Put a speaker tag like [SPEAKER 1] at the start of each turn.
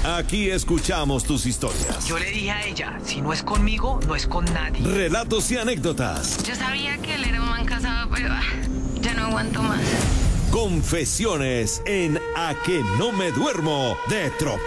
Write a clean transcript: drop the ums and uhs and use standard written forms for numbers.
[SPEAKER 1] Aquí escuchamos tus historias.
[SPEAKER 2] Yo le dije a ella, si no es conmigo, no es con nadie.
[SPEAKER 1] Relatos y anécdotas.
[SPEAKER 3] Yo sabía que él era un man casado, pero ya no aguanto más.
[SPEAKER 1] Confesiones en A que no me duermo de Tropical.